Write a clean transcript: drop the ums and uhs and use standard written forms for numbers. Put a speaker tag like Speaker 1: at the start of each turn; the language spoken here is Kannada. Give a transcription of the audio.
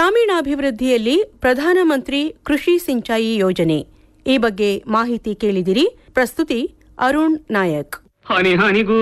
Speaker 1: ಗ್ರಾಮೀಣಾಭಿವೃದ್ಧಿಯಲ್ಲಿ ಪ್ರಧಾನಮಂತ್ರಿ ಕೃಷಿ ಸಿಂಚಾಯಿ ಯೋಜನೆ ಈ ಬಗ್ಗೆ ಮಾಹಿತಿ ಕೇಳಿದಿರಿ. ಪ್ರಸ್ತುತಿ ಅರುಣ್ ನಾಯಕ್.
Speaker 2: ಹನಿ ಹನಿಗೂ